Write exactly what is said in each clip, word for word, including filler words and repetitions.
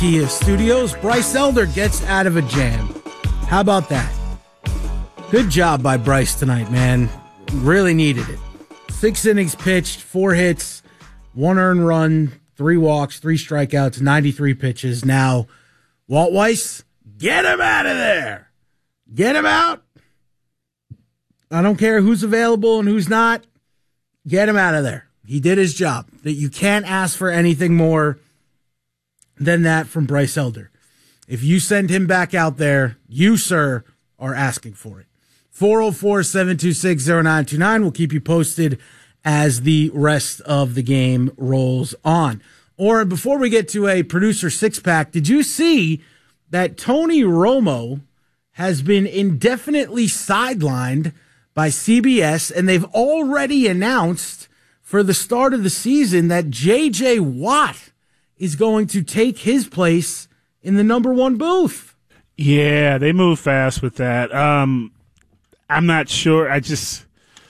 Kia Studios, Bryce Elder gets out of a jam. How about that? Good job by Bryce tonight, man. Really needed it. Six innings pitched, four hits, one earned run, three walks, three strikeouts, ninety-three pitches. Now, Walt Weiss, get him out of there. Get him out. I don't care who's available and who's not. Get him out of there. He did his job. That you can't ask for anything more than that from Bryce Elder. If you send him back out there, you, sir, are asking for it. four oh four, seven two six, oh nine two nine. We'll keep you posted as the rest of the game rolls on. Or before we get to a producer six-pack, did you see that Tony Romo has been indefinitely sidelined by C B S, and they've already announced for the start of the season that J J Watt is going to take his place in the number one booth? Yeah, they move fast with that. Um, I'm not sure. I just,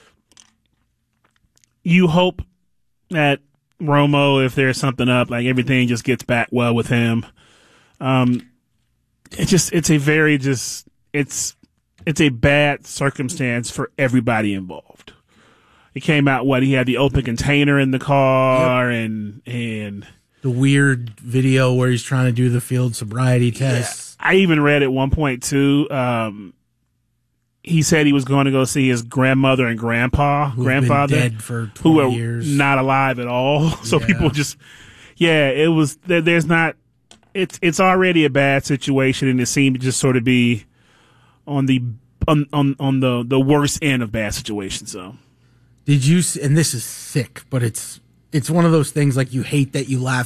you hope that Romo, if there's something up, like everything just gets back well with him. Um, it just, it's a very just, it's, it's a bad circumstance for everybody involved. It came out what he had the open container in the car, yep. and and the weird video where he's trying to do the field sobriety tests. Yeah. I even read at one point too. Um, he said he was going to go see his grandmother and grandpa, Who've grandfather, been dead for who are years. not alive at all. So yeah. people just, yeah, it was. There's not. It's it's already a bad situation, and it seemed to just sort of be on the on on, on the, the worst end of bad situations. So, did you? And this is sick, but it's it's one of those things like you hate that you laugh